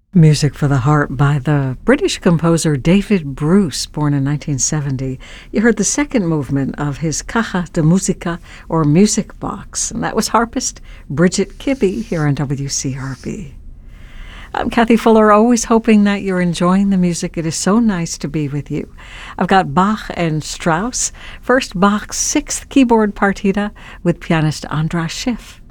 Music for the Harp by the British composer David Bruce, born in 1970. You heard the second movement of his Caja de Música, or Music Box, and that was harpist Bridget Kibbe here on WCRB. I'm Kathy Fuller, always hoping that you're enjoying the music. It is so nice to be with you. I've got Bach and Strauss. First, Bach's sixth keyboard partita with pianist Andras Schiff.